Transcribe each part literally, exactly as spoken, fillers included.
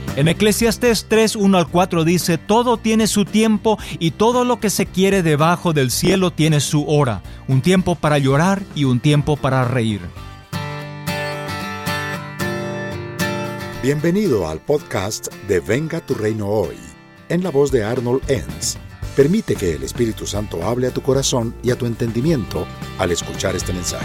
En Eclesiastés tres, uno al cuatro dice, todo tiene su tiempo y todo lo que se quiere debajo del cielo tiene su hora, un tiempo para llorar y un tiempo para reír. Bienvenido al podcast de Venga tu Reino Hoy, en la voz de Arnold Enns. Permite que el Espíritu Santo hable a tu corazón y a tu entendimiento al escuchar este mensaje.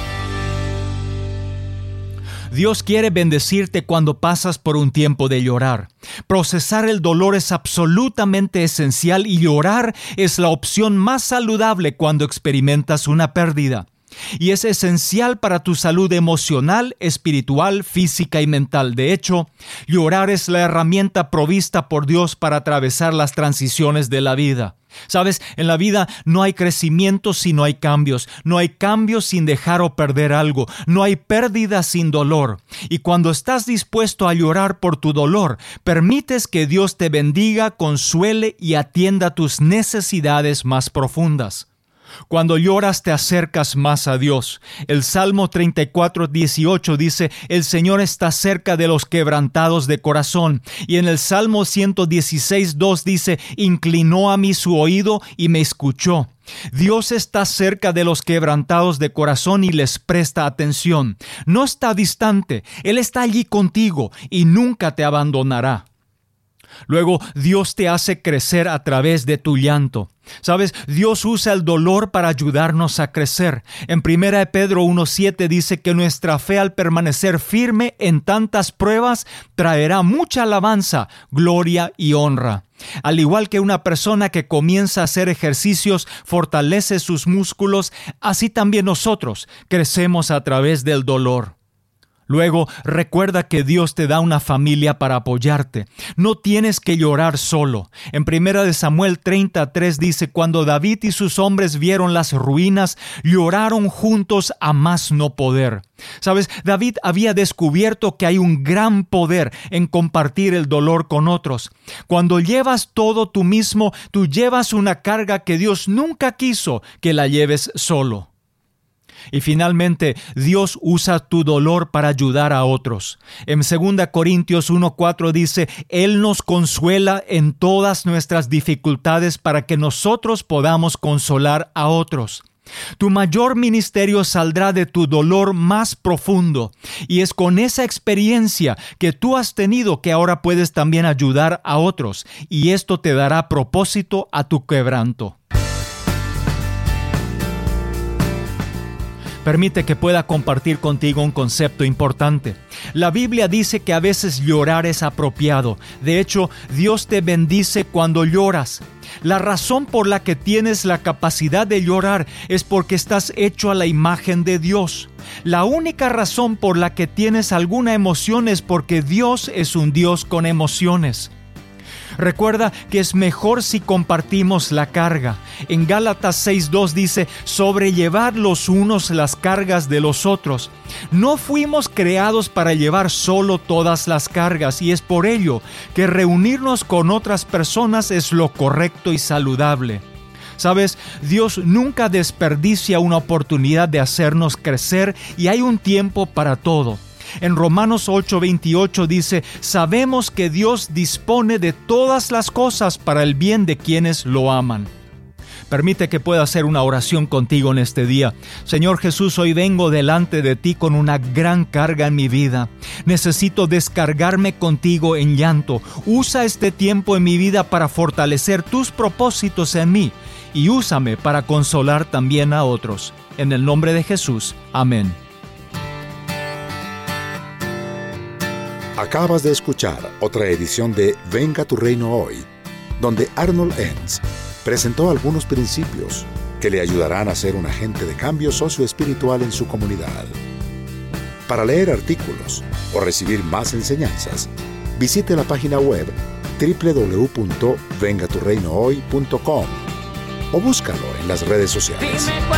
Dios quiere bendecirte cuando pasas por un tiempo de llorar. Procesar el dolor es absolutamente esencial y llorar es la opción más saludable cuando experimentas una pérdida. Y es esencial para tu salud emocional, espiritual, física y mental. De hecho, llorar es la herramienta provista por Dios para atravesar las transiciones de la vida. Sabes, en la vida no hay crecimiento si no hay cambios, no hay cambios sin dejar o perder algo, no hay pérdida sin dolor. Y cuando estás dispuesto a llorar por tu dolor, permites que Dios te bendiga, consuele y atienda tus necesidades más profundas. Cuando lloras te acercas más a Dios. El Salmo treinta y cuatro, dieciocho dice, el Señor está cerca de los quebrantados de corazón. Y en el Salmo ciento dieciséis, dos dice, inclinó a mí su oído y me escuchó. Dios está cerca de los quebrantados de corazón y les presta atención. No está distante, Él está allí contigo y nunca te abandonará. Luego, Dios te hace crecer a través de tu llanto. ¿Sabes? Dios usa el dolor para ayudarnos a crecer. En primera de Pedro uno siete dice que nuestra fe al permanecer firme en tantas pruebas traerá mucha alabanza, gloria y honra. Al igual que una persona que comienza a hacer ejercicios fortalece sus músculos, así también nosotros crecemos a través del dolor. Luego, recuerda que Dios te da una familia para apoyarte. No tienes que llorar solo. En primera de Samuel treinta, tres dice, cuando David y sus hombres vieron las ruinas, lloraron juntos a más no poder. ¿Sabes? David había descubierto que hay un gran poder en compartir el dolor con otros. Cuando llevas todo tú mismo, tú llevas una carga que Dios nunca quiso que la lleves solo. Y finalmente, Dios usa tu dolor para ayudar a otros. En segunda Corintios uno cuatro dice, Él nos consuela en todas nuestras dificultades para que nosotros podamos consolar a otros. Tu mayor ministerio saldrá de tu dolor más profundo, y es con esa experiencia que tú has tenido que ahora puedes también ayudar a otros, y esto te dará propósito a tu quebranto. Permite que pueda compartir contigo un concepto importante. La Biblia dice que a veces llorar es apropiado. De hecho, Dios te bendice cuando lloras. La razón por la que tienes la capacidad de llorar es porque estás hecho a la imagen de Dios. La única razón por la que tienes alguna emoción es porque Dios es un Dios con emociones. Recuerda que es mejor si compartimos la carga. En Gálatas seis dos dice, sobrellevar los unos las cargas de los otros. No fuimos creados para llevar solo todas las cargas, y es por ello que reunirnos con otras personas es lo correcto y saludable. ¿Sabes? Dios nunca desperdicia una oportunidad de hacernos crecer y hay un tiempo para todo. En Romanos ocho veintiocho dice, sabemos que Dios dispone de todas las cosas para el bien de quienes lo aman. Permite que pueda hacer una oración contigo en este día. Señor Jesús, hoy vengo delante de ti con una gran carga en mi vida. Necesito descargarme contigo en llanto. Usa este tiempo en mi vida para fortalecer tus propósitos en mí y úsame para consolar también a otros. En el nombre de Jesús. Amén. Acabas de escuchar otra edición de Venga tu Reino Hoy, donde Arnold Enns presentó algunos principios que le ayudarán a ser un agente de cambio socioespiritual en su comunidad. Para leer artículos o recibir más enseñanzas, visite la página web doble u doble u doble u punto venga tu reino hoy punto com o búscalo en las redes sociales.